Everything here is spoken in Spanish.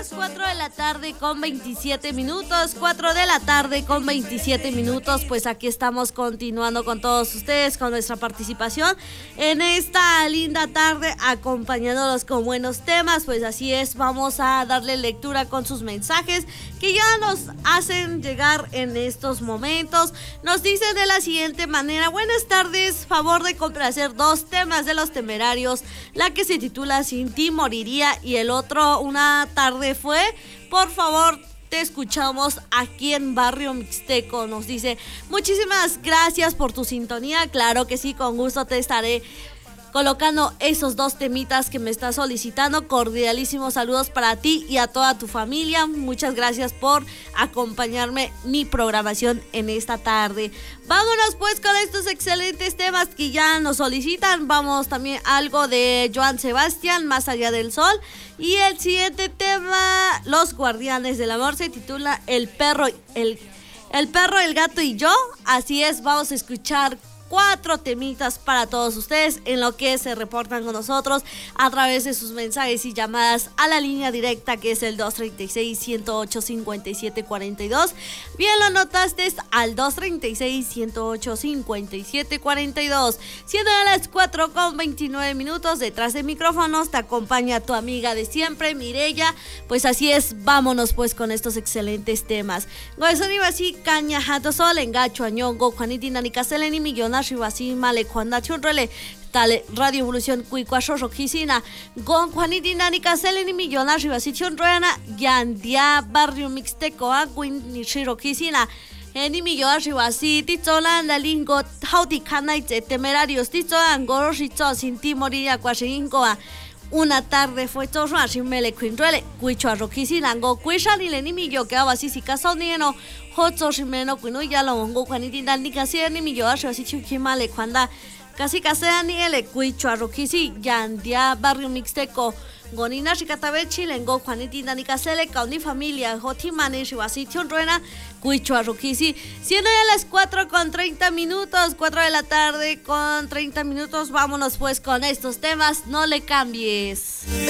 4 de la tarde con 27 minutos, 4 de la tarde con 27 minutos, pues aquí estamos continuando con todos ustedes, con nuestra participación en esta linda tarde, acompañándolos con buenos temas, pues así es, vamos a darle lectura con sus mensajes que ya nos hacen llegar en estos momentos. Nos dicen de la siguiente manera: buenas tardes, favor de complacer dos temas de Los Temerarios, la que se titula Sin ti moriría y el otro Una tarde fue. Por favor, te escuchamos aquí en Barrio Mixteco. Nos dice, muchísimas gracias por tu sintonía. Claro que sí, con gusto te estaré colocando esos dos temitas que me estás solicitando. Cordialísimos saludos para ti y a toda tu familia. Muchas gracias por acompañarme mi programación en esta tarde. Vámonos pues con estos excelentes temas que ya nos solicitan. Vamos también algo de Joan Sebastián, Más allá del sol. Y el siguiente tema, Los Guardianes del Amor, se titula El perro, el gato y yo. Así es, vamos a escuchar 4 temitas para todos ustedes en lo que se reportan con nosotros a través de sus mensajes y llamadas a la línea directa, que es el 236-108-5742. Bien lo notaste, al 236-108-5742. Siendo a las 4 con 29 minutos, detrás de micrófonos te acompaña tu amiga de siempre, Mireya. Pues así es, vámonos pues con estos excelentes temas. Goesonibasi caña jato sol engacho añongo Juanitina ni Caseleni Millona Shivasi Male Juanda Chunrele Tale Radio Evolución Cuicuacho Roquisina Gon Juanitina ni Caseleni Millona Shivasi Chunruana Yandia Barrio Mixteco Aguin ni Shiroquisina Eni Millona Shivasi Tizolan la lingo Hauti Kanai Temerarios Tizolan Goroshito Sin ti moriría Quashingoa. Una tarde fue todo así me le cuintrele cuicho roquisina go cuisha ni le ni mi yo que abasi si caso ni no hotso shimeno cuino ya lo ngo cuaniti dan ni casi ni mi yo así chukima le cuanda casi casea ni ele cuicho roquisi yandia Barrio Mixteco gonina shikatabe chilengo cuaniti dan ni casele cauni familia hotimane shivasi chonruena cuicho roquisi. Siendo ya las 4 con 30 minutos, 4 de la tarde con 30 minutos, vámonos pues con estos temas, no le cambies.